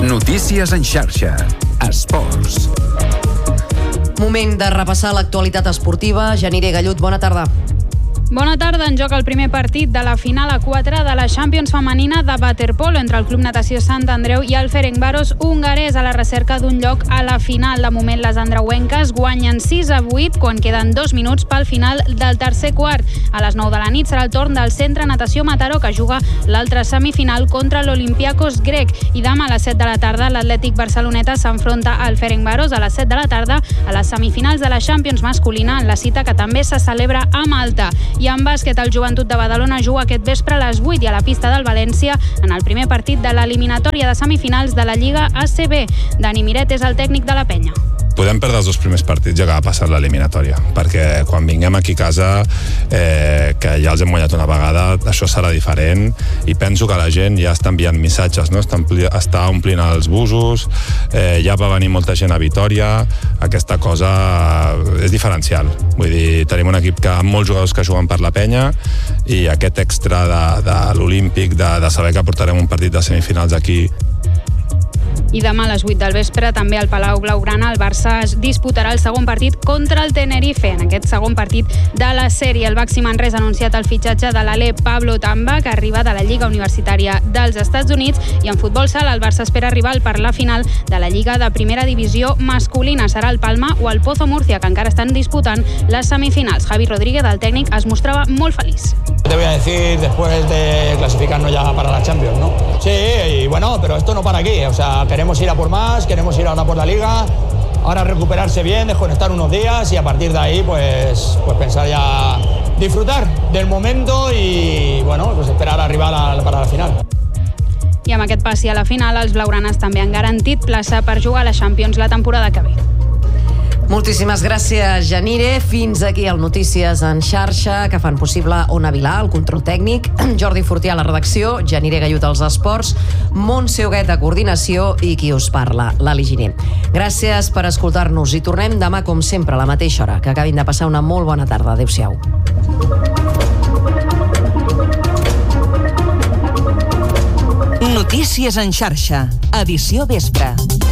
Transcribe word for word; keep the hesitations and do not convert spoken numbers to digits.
Notícies en xarxa. Esports. Moment de repassar l'actualitat esportiva. Janire Gallut, bona tarda. Bona tarda. En joc el primer partit de la final a quatre de la Champions femenina de waterpolo entre el Club Natació Sant Andreu i el Ferencváros hongarès a la recerca d'un lloc a la final. De moment, les andreuenques guanyen sis a vuit quan queden dos minuts pel final del tercer quart. A les nou de la nit serà el torn del Centre Natació Mataró, que juga l'altra semifinal contra l'Olympiakos grec. I demà a les set de la tarda l'Atlètic Barceloneta s'enfronta al Ferencváros a les set de la tarda a les semifinals de la Champions masculina, en la cita que també se celebra a Malta. I en bàsquet, el Joventut de Badalona juga aquest vespre a les vuit i a la pista del València en el primer partit de l'eliminatòria de semifinals de la Lliga A C B. Dani Miret és el tècnic de la penya. Podem perdre els dos primers partits ja que ha passat l'eliminatòria, perquè quan vinguem aquí a casa, eh, que ja els hem guanyat una vegada, això serà diferent, i penso que la gent ja està enviant missatges, no? està, ampli, està omplint els busos, eh, ja va venir molta gent a Vitòria, aquesta cosa és diferencial. Vull dir, tenim un equip que, amb molts jugadors que juguen per la penya, i aquest extra de, de l'Olímpic, de, de saber que portarem un partit de semifinals aquí. I demà a les vuit del vespre, també al Palau Blaugrana, el Barça es disputarà el segon partit contra el Tenerife. En aquest segon partit de la sèrie, el Baxi Manresa ha anunciat el fitxatge de l'alè Pablo Tamba, que arriba de la Lliga Universitària dels Estats Units, i en futbol sala el Barça espera arribar per la final de la Lliga de Primera Divisió masculina. Serà el Palma o el Pozo Murcia, que encara estan disputant les semifinals. Javi Rodríguez, el tècnic, es mostrava molt feliç. Te voy a decir después de clasificarnos ya para la Champions, ¿no? Sí, y bueno, pero esto no para aquí, o sea, queremos ir a por más, queremos ir ahora por la Liga, ahora recuperarse bien, desconectar unos días y a partir de ahí pues, pues pensar ya, disfrutar del momento y bueno, pues esperar arribar a, para la final. I amb aquest passi a la final, els blaugranes també han garantit plaça per jugar a la Champions la temporada que ve. Moltíssimes gràcies, Janire. Fins aquí el Notícies en xarxa, que fan possible Ona Vilà, el control tècnic, Jordi Fortià a la redacció, Janire Gallut als esports, Montse Huguet a coordinació i qui us parla, l'Ali Giner. Gràcies per escoltar-nos i tornem demà, com sempre, a la mateixa hora. Que acabin de passar una molt bona tarda. Adéu-siau. Notícies en xarxa, edició vespre.